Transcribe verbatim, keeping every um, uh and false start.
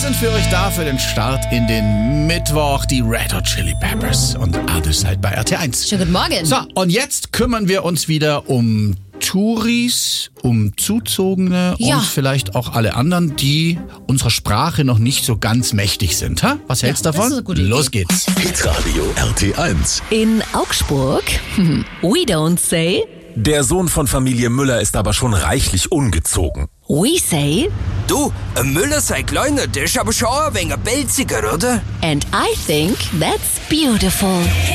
sind für euch da für den Start in den Mittwoch, die Red Hot Chili Peppers und Other Side bei R T eins. Schönen guten Morgen. So, und jetzt kümmern wir uns wieder um Touris, um Zuzogene Ja. und vielleicht auch alle anderen, die unserer Sprache noch nicht so ganz mächtig sind. Ha? Was hältst du das davon? ist eine gute Los Idee. geht's. Hitradio R T eins. In Augsburg, we don't say, Der Sohn von Familie Müller ist aber schon reichlich ungezogen. we say, Du, ein Müller sei kleiner, der ist aber schon ein wenig belziger, oder? and I think that's beautiful.